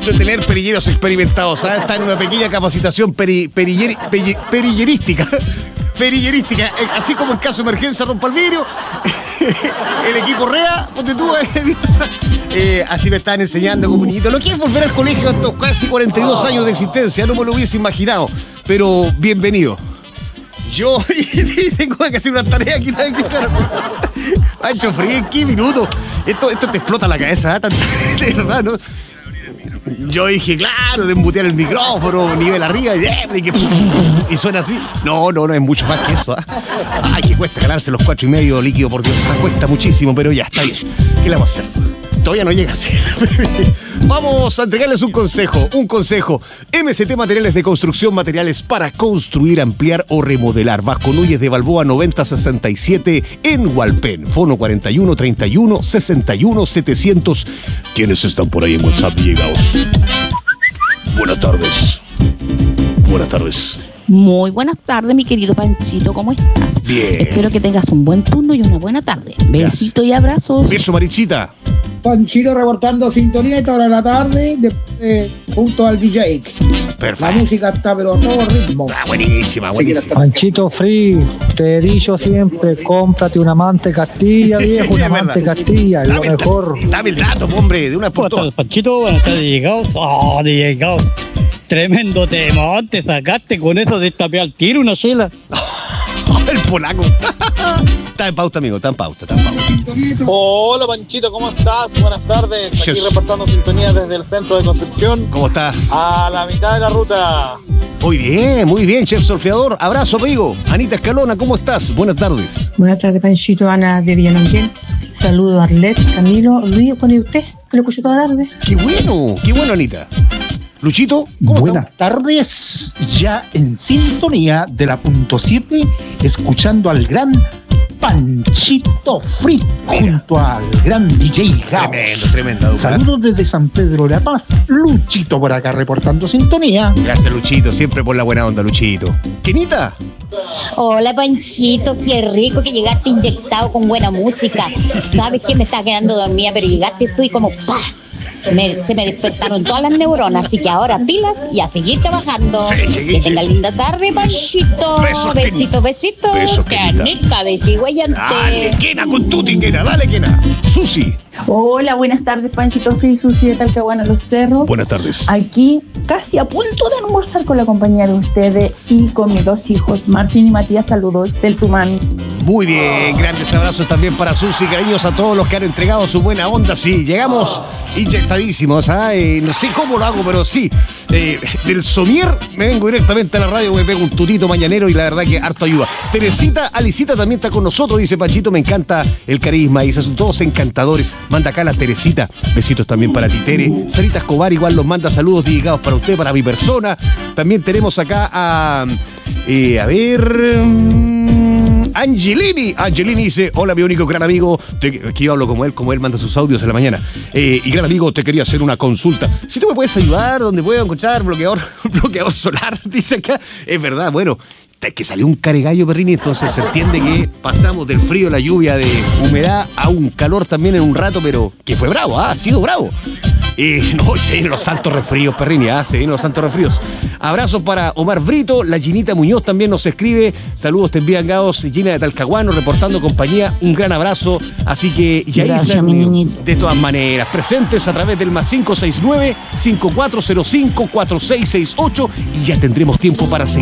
gusto de tener perilleros experimentados, ¿sabes? Está en una pequeña capacitación perillerística. Perillerística, así como en caso de emergencia rompa el vidrio. El equipo REA, ponte tú, así me están enseñando como niñito. Lo que es volver al colegio a estos casi 42 años de existencia, no me lo hubiese imaginado, pero bienvenido. Yo tengo que hacer una tarea aquí. Pancho Frío, ¿en qué minuto? Esto te explota la cabeza, de verdad, ¿no? Yo dije, claro, de embutear el micrófono, nivel arriba, y suena así. No, es mucho más que eso. Ay, que cuesta ganarse los 4,5 líquido, por Dios. Cuesta muchísimo, pero ya, está bien. ¿Qué le vamos a hacer? Todavía no llega así. Vamos a entregarles un consejo. MCT Materiales de Construcción, materiales para construir, ampliar o remodelar. Vasco Núñez de Balboa 9067 en Hualpén. Fono 41 31 61 700. ¿Quiénes están por ahí en WhatsApp? Llegaos. Buenas tardes. Muy buenas tardes, mi querido Panchito, ¿cómo estás? Bien. Espero que tengas un buen turno y una buena tarde. Besito y abrazos. Beso, Marichita. Panchito reportando sintonía esta hora de la tarde junto al DJ. Perfecto. La música está pero a todo ritmo. Buenísima. Panchito Free, te he dicho siempre, cómprate una Mante Castilla, viejo, una Mante Castilla, es lo mejor. Dame el dato, hombre, de una por todas. Panchito, buenas tardes, llegados. DJ Gauss. Tremendo tema, te sacaste con eso de tapear al tiro una chela. El polaco. Está en pauta, amigo, está en pauta. Hola, Panchito, ¿cómo estás? Buenas tardes. Aquí reportando sintonía desde el centro de Concepción. ¿Cómo estás? A la mitad de la ruta. Muy bien, chef surfeador. Abrazo, amigo. Anita Escalona, ¿cómo estás? Buenas tardes. Buenas tardes, Panchito. Ana de Villanonquén. Saludos a Arlet, Camilo, Luis, ¿con usted? Que lo escucho toda la tarde. Qué bueno, Anita. Luchito, ¿cómo buenas tardes, ya en sintonía de la .7, escuchando al gran Panchito Free junto al gran DJ Gauss. Tremendo. Saludos desde San Pedro de la Paz. Luchito por acá reportando sintonía. Gracias, Luchito, siempre por la buena onda, Luchito. ¿Quinita? Hola, Panchito, qué rico que llegaste inyectado con buena música. Sabes que me estaba quedando dormida, pero llegaste tú y como ¡pah! Se me despertaron todas las neuronas, así que ahora pilas y a seguir trabajando. Que tenga linda tarde, Panchito. Besitos. Canica de Chihuayante. Dale, Kena, con tuti, Kena. Dale, Kena. Susi. Hola, buenas tardes, Panchito. Soy Susi de Talcahuano, Los Cerros. Buenas tardes. Aquí, casi a punto de almorzar con la compañía de ustedes y con mis dos hijos, Martín y Matías. Saludos del Tumán. Muy bien, grandes abrazos también para Susi, cariños a todos los que han entregado su buena onda. Sí, llegamos inyectadísimos, no sé cómo lo hago, pero sí. Del somier me vengo directamente a la radio, me pego un tutito mañanero y la verdad que harto ayuda. Teresita, Alicita también está con nosotros, dice Panchito, me encanta el carisma, dice, son todos encantadores. Manda acá la Teresita, besitos también para ti, Tere. Sarita Escobar igual los manda saludos dedicados para usted, para mi persona. También tenemos acá a Angelini dice, hola mi único gran amigo, aquí hablo como él manda sus audios en la mañana, y gran amigo, te quería hacer una consulta, si tú me puedes ayudar, donde puedo encontrar bloqueador solar, dice acá, es verdad, bueno, es que salió un caregallo, Perrini, entonces se entiende que pasamos del frío, la lluvia, de humedad a un calor también en un rato, pero que fue bravo, ha sido bravo. No, se vienen los santos resfríos, Perrini, se vienen los santos resfríos. Abrazos para Omar Brito, la Ginita Muñoz también nos escribe. Saludos, te envían Gaos, Gina de Talcahuano, reportando compañía. Un gran abrazo. Así que ya de todas maneras, presentes a través del +569-5405-4668 y ya tendremos tiempo para seguir